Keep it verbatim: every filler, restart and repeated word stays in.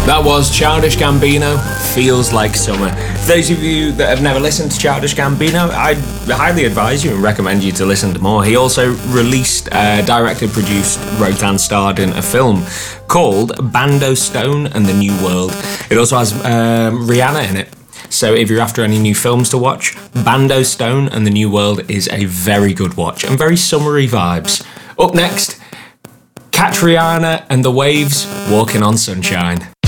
That was Childish Gambino, Feels Like Summer. For those of you that have never listened to Childish Gambino, I highly advise you and recommend you to listen to more. He also released, uh, directed, produced, wrote and starred in a film called Bando Stone and the New World. It also has um, Rihanna in it. So if you're after any new films to watch, Bando Stone and the New World is a very good watch and very summery vibes. Up next, catch Rihanna and the Waves, Walking on Sunshine.